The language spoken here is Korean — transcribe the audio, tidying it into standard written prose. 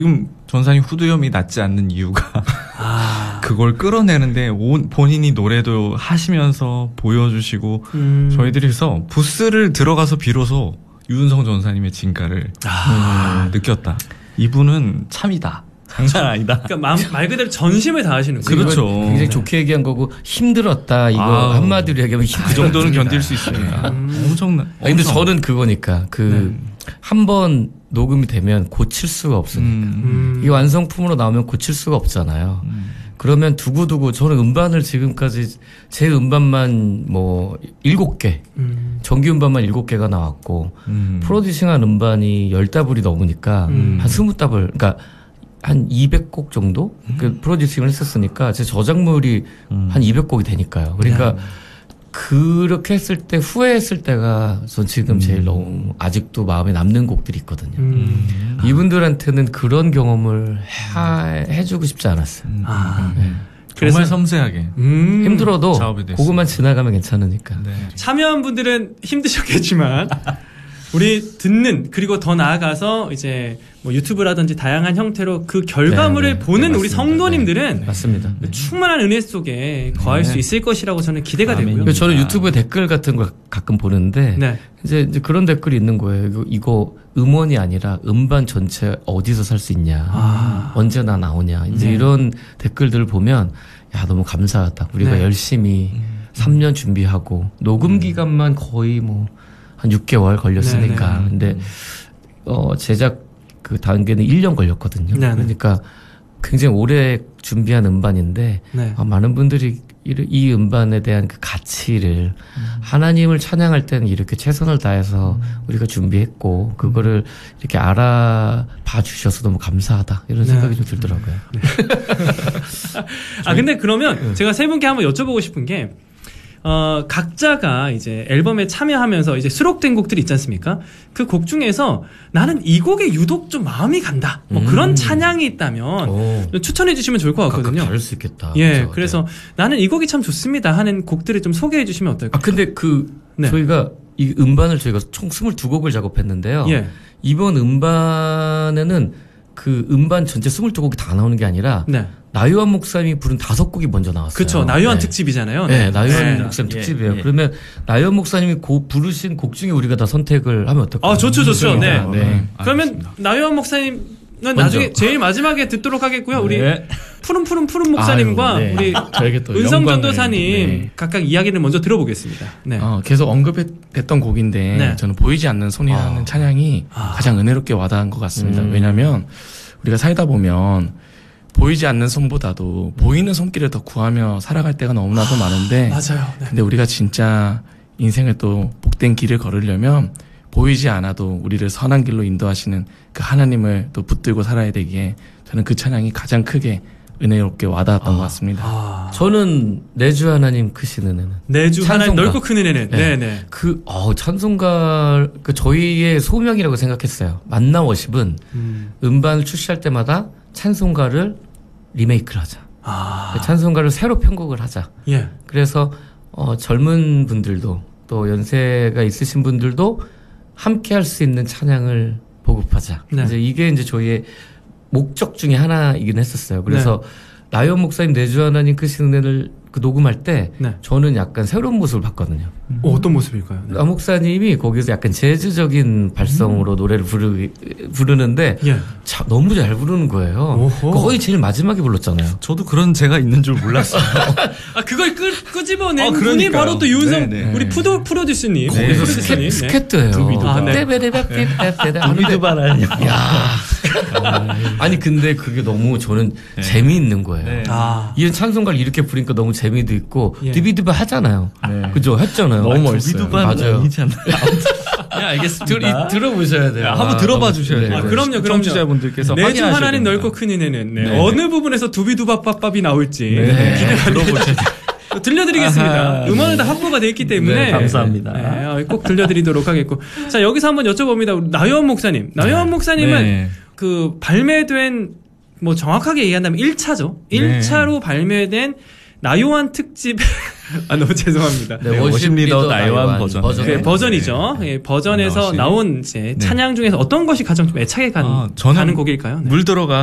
지금 전사님 후두염이 낫지 않는 이유가 그걸 끌어내는데 본인이 노래도 하시면서 보여주시고 저희들이서 부스를 들어가서 비로소 유은성 전사님의 진가를 느꼈다. 이분은 참이다. 장난 아니다. 그러니까 말 그대로 전심을 다하시는 거예요. 그렇죠. 굉장히 좋게 얘기한 거고 힘들었다. 이거 한마디로 얘기하면 그 정도는 견딜 수 있습니다. 엄청난. 근데 저는 그거니까 한 번 녹음이 되면 고칠 수가 없으니까 이 완성품으로 나오면 고칠 수가 없잖아요. 그러면 두고두고 저는 음반을 지금까지 제 음반만 뭐 7개 정규 음반만 7개가 나왔고 프로듀싱한 음반이 10따블이 넘으니까 한 20따블 그러니까 한 200곡 정도 그 프로듀싱을 했었으니까 제 저작물이 한 200곡이 되니까요. 그러니까 그렇게 했을 때 후회했을 때가 전 지금 제일 너무 아직도 마음에 남는 곡들이 있거든요. 이분들한테는 그런 경험을 해주고 싶지 않았어요. 정말 섬세하게 힘들어도 그것만 지나가면 괜찮으니까. 참여한 분들은 힘드셨겠지만 우리 듣는 그리고 더 나아가서 이제 뭐 유튜브라든지 다양한 형태로 그 결과물을 보는 우리 성도님들은 맞습니다. 충만한 은혜 속에 거할 수 있을 것이라고 저는 기대가 되고요. 저는 유튜브에 댓글 같은 거 가끔 보는데 이제 그런 댓글이 있는 거예요. 이거 음원이 아니라 음반 전체 어디서 살 수 있냐, 언제나 나오냐, 이제 이런 댓글들을 보면 야 너무 감사하다. 우리가 열심히 3년 준비하고 녹음 기간만 거의 뭐 한 6개월 걸렸으니까. 근데 제작 그 단계는 1년 걸렸거든요. 그러니까 굉장히 오래 준비한 음반인데 많은 분들이 이 음반에 대한 그 가치를 하나님을 찬양할 때는 이렇게 최선을 다해서 우리가 준비했고 그거를 이렇게 알아봐 주셔서 너무 감사하다 이런 생각이 좀 들더라고요. 근데 그러면 제가 세 분께 한번 여쭤보고 싶은 게 각자가 이제 앨범에 참여하면서 이제 수록된 곡들이 있지 않습니까? 그 곡 중에서 나는 이 곡에 유독 좀 마음이 간다. 뭐 그런 찬양이 있다면 추천해 주시면 좋을 것 같거든요. 다를 수 있겠다. 예, 그래서 나는 이 곡이 참 좋습니다 하는 곡들을 좀 소개해 주시면 어떨까요? 근데 저희가 이 음반을 저희가 총 22곡을 작업했는데요. 이번 음반에는 그 음반 전체 22곡이 다 나오는 게 아니라 나요한 목사님이 부른 5곡이 먼저 나왔어요. 그렇죠. 나요한 특집이잖아요. 나요한 목사님 특집이에요. 그러면 나요한 목사님이 부르신 곡 중에 우리가 다 선택을 하면 어떨까요? 좋죠. 그러면 알겠습니다. 나요한 목사님 나중에 제일 마지막에 듣도록 하겠고요. 우리 푸른 목사님과 우리 은성 전도사님 각각 이야기를 먼저 들어보겠습니다. 계속 언급했던 곡인데 저는 보이지 않는 손이라는 찬양이 가장 은혜롭게 와닿은 것 같습니다. 왜냐하면 우리가 살다 보면 보이지 않는 손보다도 보이는 손길을 더 구하며 살아갈 때가 너무나도 많은데 맞아요. 근데 우리가 진짜 인생을 또 복된 길을 걸으려면 보이지 않아도 우리를 선한 길로 인도하시는 그 하나님을 또 붙들고 살아야 되기에 저는 그 찬양이 가장 크게 은혜롭게 와닿았던 것 같습니다. 저는 내주 하나님 크신 은혜는 내주 하나님 넓고 큰 은혜는 찬송가 저희의 소명이라고 생각했어요. 만나 워십은 음반을 출시할 때마다 찬송가를 리메이크를 하자. 찬송가를 새로 편곡을 하자. 그래서 젊은 분들도 또 연세가 있으신 분들도 함께 할 수 있는 찬양을 보급하자. 이제 이게 이제 저희의 목적 중에 하나이긴 했었어요. 그래서 나요한 목사님 내주 하나님 크신 은혜를 녹음할 때 저는 약간 새로운 모습을 봤거든요. 어떤 모습일까요? 나 목사님이 거기서 약간 재즈적인 발성으로 노래를 부르는데 너무 잘 부르는 거예요. 거의 제일 마지막에 불렀잖아요. 저도 그런 제가 있는 줄 몰랐어요. 그걸 끄집어낸 분이 바로 또 유은성 우리 프로듀서님. 거기서 스케트예요. 두비두바라니. 아니 근데 그게 너무 저는 재미있는 거예요. 이런 찬송가를 이렇게 부르니까 너무 재미도 있고 두비두바 하잖아요. 그죠? 했잖아요. 너무 멋있어요. 두비두바는 아니잖아요. 알겠습니다. 들어보셔야 돼요. 한번 들어봐 주셔야 돼요. 그럼요. 청취자분들께서 내주 하나님 넓고 큰 은혜는 어느 부분에서 두비두밥밥밥이 나올지 기대가 됩니다. 들려드리겠습니다. 음원은 다 확보가 되어 있기 때문에 감사합니다. 꼭 들려드리도록 하겠고 자 여기서 한번 여쭤봅니다. 나요한 목사님. 나요한 목사님은 그 발매된 뭐 정확하게 얘기한다면 1차죠. 1차로 발매된 나요한 특집 너무 죄송합니다. 네, 월십 리더 나요한 버전이죠. 예, 버전에서 나온 이제 찬양 중에서 어떤 것이 가장 좀 애착에 가는 곡일까요? 물 들어가